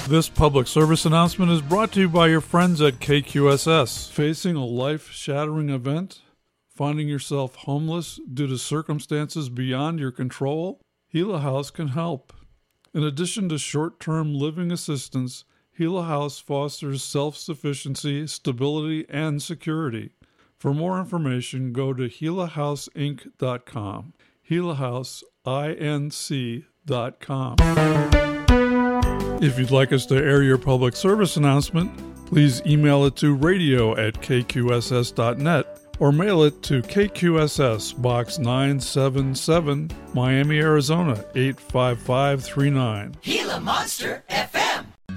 This public service announcement is brought to you by your friends at KQSS. Facing a life-shattering event? Finding yourself homeless due to circumstances beyond your control? Gila House can help. In addition to short-term living assistance, Gila House fosters self-sufficiency, stability, and security. For more information, go to gilahouseinc.com. gilahouseinc.com. If you'd like us to air your public service announcement, please email it to radio@kqss.net or mail it to KQSS, Box 977, Miami, Arizona, 85539. Gila Monster FM.